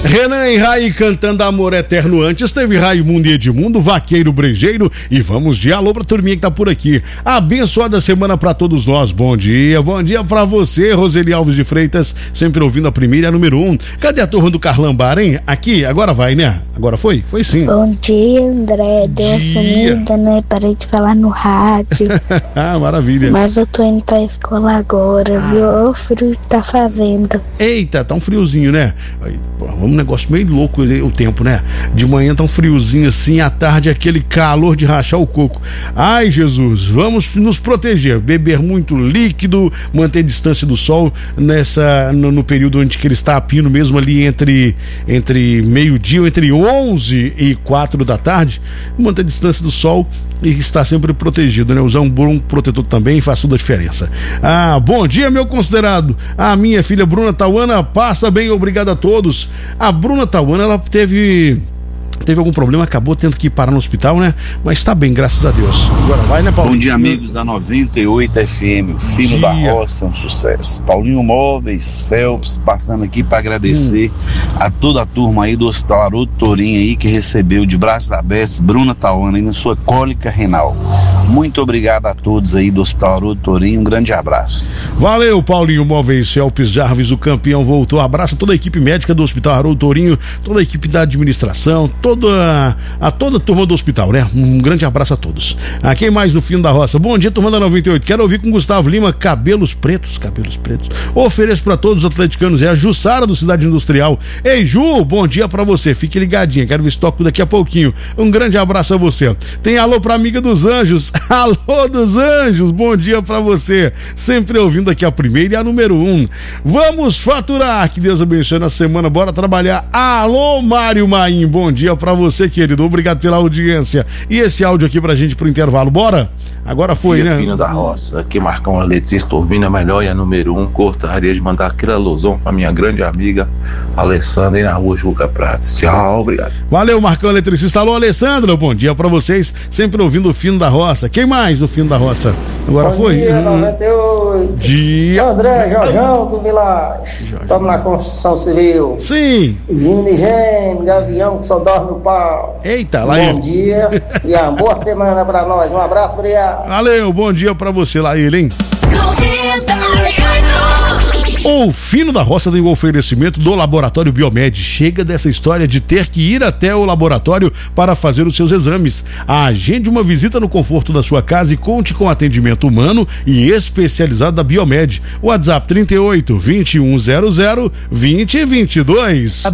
Renan e Rai cantando Amor Eterno. Antes teve Raimundo e Edmundo, Vaqueiro Brejeiro. E vamos de alô pra turminha que tá por aqui. Abençoada semana pra todos nós. Bom dia pra você, Roseli Alves de Freitas, sempre ouvindo a primeira e a número 1. Cadê a turma do Carlambar, hein? Aqui, agora vai, né? Agora foi? Foi sim. Bom dia, André. Deu a sumida, né? Parei de falar no rádio. Ah, maravilha. Mas eu tô indo pra escola agora, viu? O frio tá fazendo. Eita, tá um friozinho, né? Um negócio meio louco o tempo, né? De manhã tá um friozinho assim, à tarde aquele calor de rachar o coco. Ai, Jesus, vamos nos proteger, beber muito líquido, manter distância do sol no período onde que ele está a pino mesmo ali entre meio-dia, entre 11 e 4 da tarde, manter distância do sol e estar sempre protegido, né? Usar um bom protetor também faz toda a diferença. Ah, bom dia, meu considerado. A minha filha Bruna Tauana, passa bem, obrigado a todos. A Bruna Tauana, ela teve algum problema, acabou tendo que parar no hospital, né? Mas tá bem, graças a Deus. Agora vai, né, Paulinho? Bom dia, amigos da 98 FM, o Filho da Roça, um sucesso. Paulinho Móveis, Phelps, passando aqui para agradecer a toda a turma aí do Hospital Haroldo Torinho aí, que recebeu de braços abertos Bruna Tauana aí na sua cólica renal. Muito obrigado a todos aí do Hospital Haroldo Torinho, um grande abraço. Valeu, Paulinho Móveis, Phelps Jarvis, o campeão voltou. Abraço a toda a equipe médica do Hospital Haroldo Torinho, toda a equipe da administração, toda a turma do hospital, né? Um grande abraço a todos. Quem mais no Fim da Roça? Bom dia, turma da 98. Quero ouvir com Gustavo Lima, cabelos pretos. Ofereço pra todos os atleticanos, é a Jussara do Cidade Industrial. Ei, Ju, bom dia pra você, fique ligadinha, quero ver se toco daqui a pouquinho. Um grande abraço a você. Tem alô pra amiga dos anjos. Alô dos anjos, bom dia pra você, sempre ouvindo aqui a primeira e a número 1. Vamos faturar, que Deus abençoe na semana, bora trabalhar. Alô, Mário Maim, bom dia pra você, querido, obrigado pela audiência. E esse áudio aqui pra gente pro intervalo, bora? Agora foi, né? Filho da Roça, aqui Marcão Letícia Turbina melhor e a número 1. Gostaria de mandar aquele alusão pra minha grande amiga Alessandra aí na rua Juca Prates. Tchau, obrigado. Valeu, Marcão Eletricista. Alô, Alessandra, bom dia pra vocês, sempre ouvindo o Fino da Roça. Quem mais no Fino da Roça? Agora bom foi. Dia, 98. Dia. André, Jorjão do Vilagem. Estamos na construção civil. Sim. Gine Gêmeo, Gavião, que só dorme no pau. Eita, lá bom dia e uma boa semana pra nós. Um abraço, obrigado. Valeu, bom dia pra você lá, ele, hein? O Fino da Roça tem o oferecimento do Laboratório Biomed. Chega dessa história de ter que ir até o laboratório para fazer os seus exames. Agende uma visita no conforto da sua casa e conte com atendimento humano e especializado da Biomed. WhatsApp 38 2100 2022.